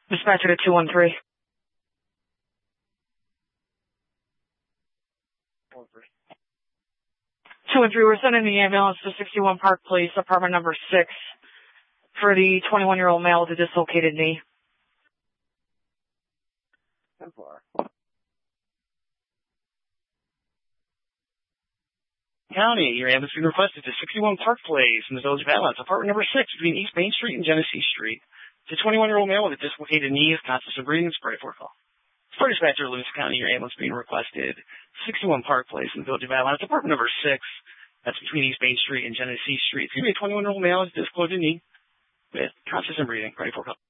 Dispatcher to 213. 213, we're sending the ambulance to 61 Park Place, apartment number 6, for the 21-year-old male with a dislocated knee. County, your ambulance being requested to 61 Park Place in the Village of Atlanta, apartment number 6, between East Main Street and Genesee Street. It's a 21-year-old male with a dislocated knee, conscious of breathing, spray for call. For dispatcher, Livingston County, your ambulance being requested 61 Park Place in the Village of Atlanta, apartment number 6. That's between East Main Street and Genesee Street. It's going to be a 21-year-old male with a dislocated knee with conscious and breathing, ready for call.